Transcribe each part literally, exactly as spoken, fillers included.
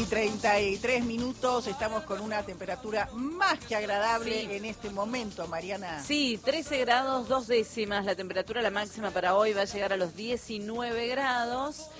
treinta y tres minutos, estamos con una temperatura más que agradable Sí. en este momento, Mariana. Sí, trece grados, dos décimas. La temperatura, la máxima para hoy va a llegar a los diecinueve grados.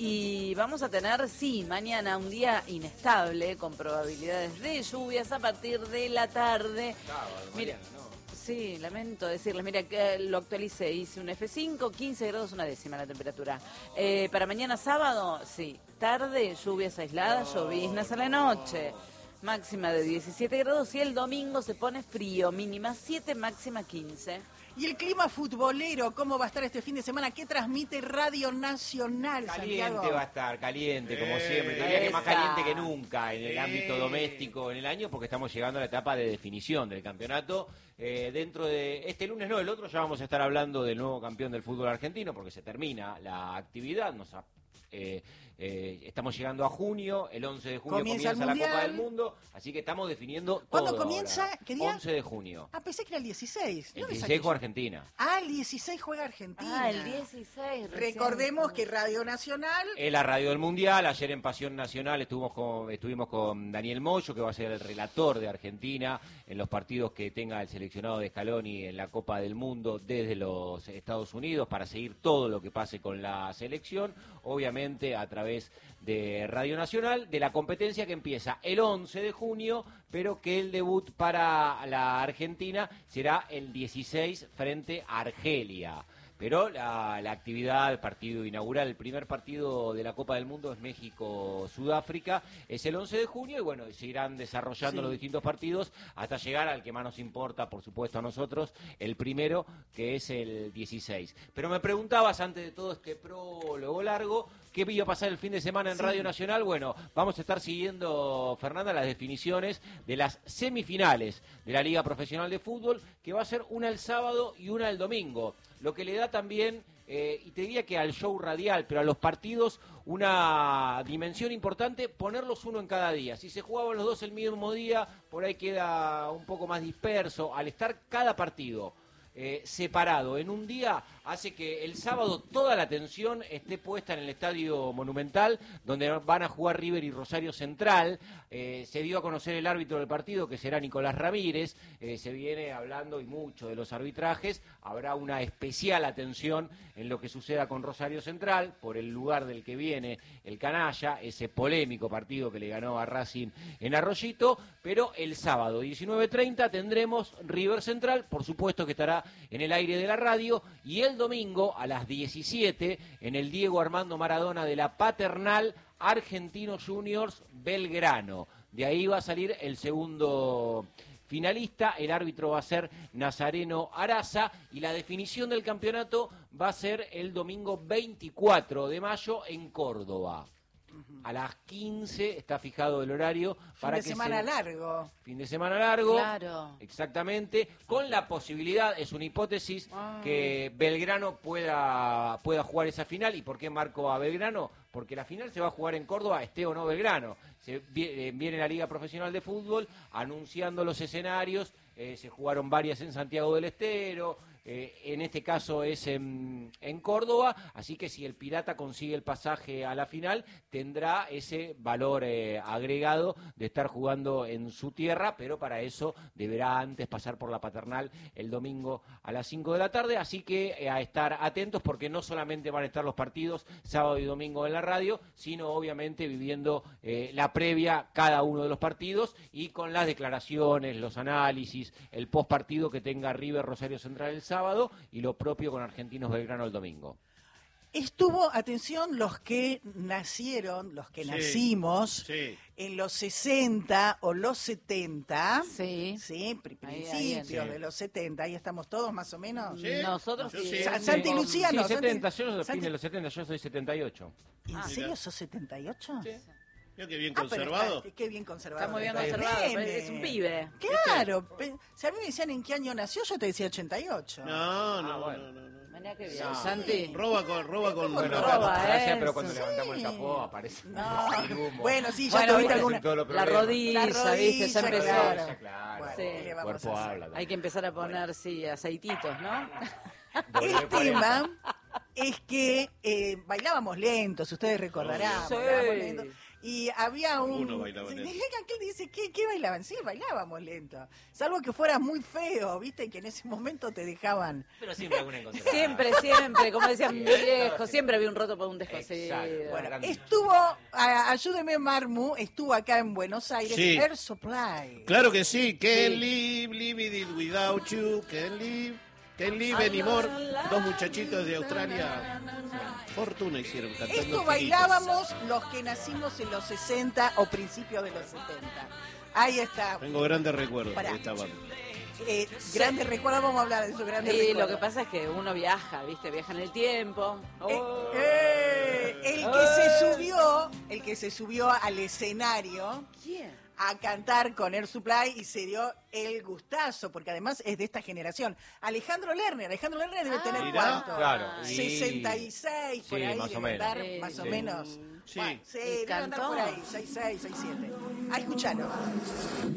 Y vamos a tener, sí, mañana un día inestable, con probabilidades de lluvias a partir de la tarde. Sábado, Mira, Mariana, ¿no? sí, lamento decirles, mira que lo actualicé, hice un F cinco, quince grados, una décima la temperatura. Eh, para mañana sábado, sí, tarde, lluvias aisladas, No, lloviznas a no. la noche. Máxima de diecisiete grados y el domingo se pone frío, mínima siete, máxima quince. Y el clima futbolero, ¿cómo va a estar este fin de semana? ¿Qué transmite Radio Nacional, Caliente Santiago? va a estar, caliente, como Eh, siempre. Te diría que más esa. caliente que nunca en el Eh. ámbito doméstico en el año, porque estamos llegando a la etapa de definición del campeonato. Eh, dentro de este lunes, no, el otro ya vamos a estar hablando del nuevo campeón del fútbol argentino, porque se termina la actividad. Nos ha- eh, eh, estamos llegando a junio, el once de junio Comienza comienza, el la Mundial. Copa del Mundo, así que estamos definiendo todo. ¿Cuándo comienza? ahora. ¿Qué día? once de junio. Ah, pensé que era el dieciséis. El ¿Dónde dieciséis saqué yo? juega Argentina. Ah, el dieciséis juega Argentina. Ah, el dieciséis. recién. Recordemos que Radio Nacional... Es la radio del Mundial. Ayer en Pasión Nacional estuvimos con, estuvimos con Daniel Moyo, que va a ser el relator de Argentina en los partidos que tenga el seleccionado de Scaloni en la Copa del Mundo desde los Estados Unidos, para seguir todo lo que pase con la selección, obviamente a través de Radio Nacional, de la competencia que empieza el once de junio, pero que el debut para la Argentina será el dieciséis frente a Argelia. Pero la, la actividad, el partido inaugural, el primer partido de la Copa del Mundo es México-Sudáfrica, es el once de junio y bueno, se irán desarrollando Sí. los distintos partidos hasta llegar al que más nos importa, por supuesto a nosotros, el primero, que es el dieciséis. Pero me preguntabas antes de todo este prólogo largo, ¿qué iba a pasar el fin de semana en Sí. Radio Nacional? Bueno, vamos a estar siguiendo, Fernanda, las definiciones de las semifinales de la Liga Profesional de Fútbol, que va a ser una el sábado y una el domingo. Lo que le da también, eh, y te diría que al show radial, pero a los partidos, una dimensión importante, ponerlos uno en cada día. Si se jugaban los dos el mismo día, por ahí queda un poco más disperso. Al estar cada partido eh, separado en un día, hace que el sábado toda la atención esté puesta en el Estadio Monumental, donde van a jugar River y Rosario Central. Eh, se dio a conocer el árbitro del partido, que será Nicolás Ramírez. Eh, se viene hablando y mucho de los arbitrajes. Habrá una especial atención en lo que suceda con Rosario Central, por el lugar del que viene el canalla, ese polémico partido que le ganó a Racing en Arroyito. Pero el sábado, diecinueve treinta, tendremos River Central, por supuesto que estará en el aire de la radio, y el domingo a las diecisiete en el Diego Armando Maradona de la Paternal, Argentinos Juniors Belgrano. De ahí va a salir el segundo finalista, el árbitro va a ser Nazareno Araza y la definición del campeonato va a ser el domingo veinticuatro de mayo en Córdoba. A las quince está fijado el horario para fin de que semana se... largo. Fin de semana largo, Claro. exactamente, con la posibilidad, es una hipótesis, Ah. que Belgrano pueda, pueda jugar esa final. ¿Y por qué marco a Belgrano? Porque la final se va a jugar en Córdoba, esté o no Belgrano. Se vi- eh, viene la Liga Profesional de Fútbol anunciando los escenarios, eh, se jugaron varias en Santiago del Estero, eh, en este caso es en, en Córdoba, así que si el Pirata consigue el pasaje a la final, tendrá ese valor eh, agregado de estar jugando en su tierra, pero para eso deberá antes pasar por la Paternal el domingo a las cinco de la tarde, así que eh, a estar atentos, porque no solamente van a estar los partidos sábado y domingo en la radio, sino obviamente viviendo eh, la previa cada uno de los partidos y con las declaraciones, los análisis, el post partido que tenga River Rosario Central el sábado y lo propio con Argentinos Belgrano el domingo. Estuvo, atención, los que nacieron, los que Sí, nacimos sí. en los sesenta o los setenta, Sí. sí, pri- Ahí, ahí, principios sí. de los setenta, ahí estamos todos más o menos. Sí. Nosotros Yo sí. sí. Sa- Santi Sí. Lucía Sí, no, Santi- setenta, yo soy Santi- de los setenta, yo soy setenta y ocho. ¿En Ah. serio Mira. sos setenta y ocho? Sí. Mira qué bien Ah, pero conservado. está- qué bien conservado. Está muy bien Está conservado, nene. es un pibe. Claro, pe- si a mí me decían en qué año nació, yo te decía ochenta y ocho. No, no, Ah, bueno. no, no, no. Mirá qué bien. No. Santi. Roba con, roba con. ¿Cómo Bueno, roba, gracias, eh? pero cuando Sí. levantamos el capó aparece No. el humo. Bueno, sí, ya Bueno, tuviste viste, alguna... todo lo La problema. rodilla, La rodilla, viste, ya empezó. claro. Claro, Bueno, Sí. ¿qué le vamos cuerpo a hacer? habla. también. Hay que empezar a poner, sí, aceititos, ¿no? Doble El cuarenta. tema es que eh, bailábamos lentos, ustedes recordarán. Sí. bailábamos lentos. Y había un... Uno bailaba lento. Aquel dice, ¿qué, ¿qué bailaban? Sí, bailábamos lento. Salvo que fueras muy feo, ¿viste? Que en ese momento te dejaban... Pero siempre alguna encontrada. Siempre, siempre, como decían mi viejo, siempre había un roto por un descosido. Exacto. Bueno, Grande. estuvo, a- ayúdeme Marmu, estuvo acá en Buenos Aires, Sí. Air Supply. Claro que sí. Can't Sí. live, live it without you. Can't live, can't live anymore. Dos muchachitos de Australia. Fortuna hicieron cantando. Esto Filitos. bailábamos los que nacimos en los sesenta o principios de los setenta. Ahí está. Tengo grandes recuerdos Pará. de esta banda. Eh, grandes recuerdos, vamos a hablar de esos grandes Y lo recuerdos. que pasa es que uno viaja, ¿viste? Viaja en el tiempo. Eh, Oh. eh, el que se subió, el que se subió al escenario ¿Quién? a cantar con Air Supply y se dio el gustazo, porque además es de esta generación. Alejandro Lerner, Alejandro Lerner debe Ah, tener mirá. cuánto, Claro, y- sesenta y seis por Sí, ahí, más o debe menos. andar, Sí, más o sí. menos. Sí. Bueno, sí, ¿Y debe andar cantó? por ahí, sesenta y seis, sesenta y siete. Ah, escuchalo.